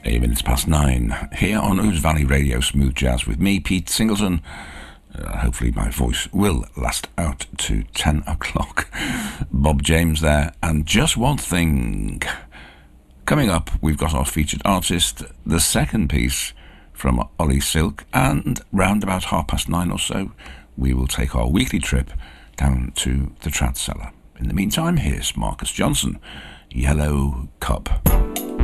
8 minutes past 9, here on Ouse Valley Radio Smooth Jazz with me, Pete Singleton. Hopefully my voice will last out to 10 o'clock. Bob James there, and just one thing. Coming up, we've got our featured artist, the second piece from Ollie Silk, and round about 9:30 or so, we will take our weekly trip down to the Trad Cellar. In the meantime, here's Marcus Johnson, Yellow Cup.